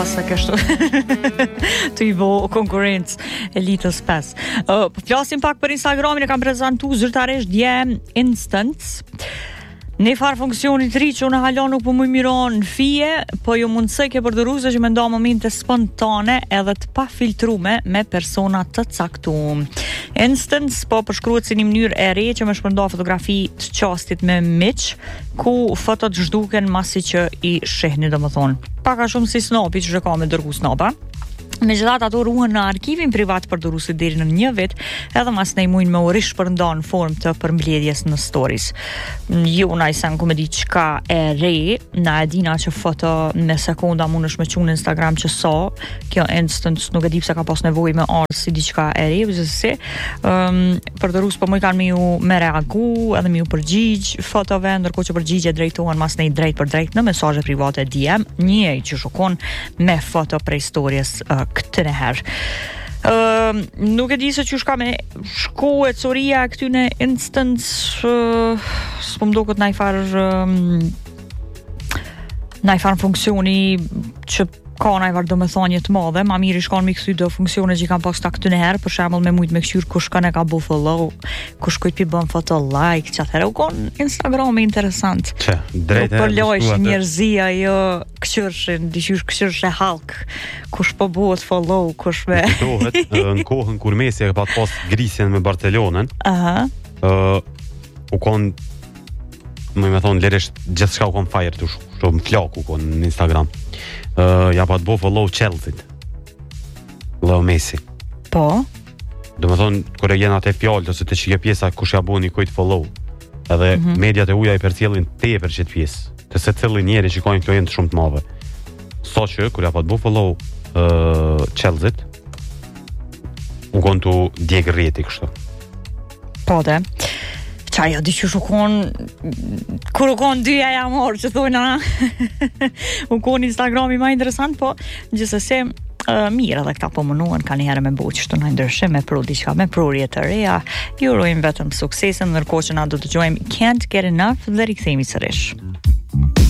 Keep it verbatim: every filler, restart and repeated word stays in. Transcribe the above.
se kështu të i bo konkurrencë elitës pes. Uh, flasim pak për Instagramin, e kam prezentu zyrtarisht dje Instance. Në farë funksionit ri që unë halon nuk po më miron në fije, po ju mundësej ke përdëruse që me nda momente spontane edhe të pa filtrume me persona të caktum. Instance po përshkruhet si një mënyrë e re që më shpërnda fotografi të qastit me miq, ku fotot zhduken masi që i shehni, do më thonë. Paka shumë si snopi që ka me dërgu snapa. Me gjithat ato ruhen në arkivin privat për dërusit deri në një vit, edhe mas ne mujnë me u rishpërnda në form të përmbledhjes në stories. Jo na i sen ku me di qka e re, na e dina që foto në sekonda mund është me qunë në Instagram që sa, kjo Instance nuk e di pse ka pas nevoj me arë si di qka e re, vëzësi, um, për dërus për mu i kanë me ju me reagu, edhe me ju përgjigj fotove, ndërko që përgjigje drejtohen mas ne i drejt për drejt në mesaje private D M, një që shukon me foto prej stories uh, këtë në herë. Uh, nuk e di se që shka me shku e coria e këty në Instance, uh, s'po më do këtë najfar um, najfar funksioni që ka najfar do me thonje të madhe, ma mirë i shkan me këthy do funksione që i kam pas ta këtë në herë, për shembull me mujt me këshyr kush ka ne ka bu follow, kush kujt pi bën foto like, që atëherë u kon Instagram e interesant. Që, drejt e përlojsh njerëzia, jo këshyrshin, diqysh këshyrsh e halk, kush po buhet follow, kush me... Dohet, në kohën kur Messi e ka pat pas grisjen me Barcelonën, Aha. Uh, u kon, më me thonë, lirisht gjithë shka u kon fire të shumë flak u kon në Instagram. Uh, ja pa të bo follow Chelsea-t, Leo Messi. Po? Do me thonë, kër e jena të fjallë, ose të qike pjesa kush ja bo një kujt follow, edhe mm -hmm. mediat e uja i për cilin te për qëtë pjesë, të se cilin njeri që ka influencë shumë të madhe. So që, kër ja pa të bo follow uh, Chelsea-t, u kon të djekë rjeti kështë. Po dhe. Qa jo, di që shukon kur u kon dyja ja morë që thujna u kon Instagrami ma interesant, po gjithsesi uh, mirë edhe këta po mënuan ka njëherë me bo që shtu në ndryshim me pru diqka me prurje të reja, ju rojmë vetëm suksesën, nërko që na do të gjojmë Can't Get Enough dhe rikëthemi sërish.